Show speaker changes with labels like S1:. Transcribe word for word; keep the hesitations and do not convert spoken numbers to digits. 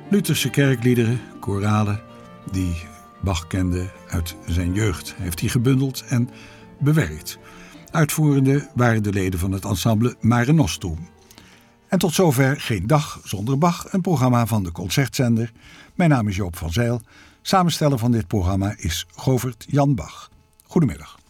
S1: Lutherse kerkliederen, koralen, die Bach kende uit zijn jeugd, heeft hij gebundeld en bewerkt. Uitvoerende waren de leden van het ensemble Mare Nostrum. En tot zover Geen Dag Zonder Bach, een programma van de Concertzender. Mijn naam is Joop van Zijl. Samensteller van dit programma is Govert Jan Bach. Goedemiddag.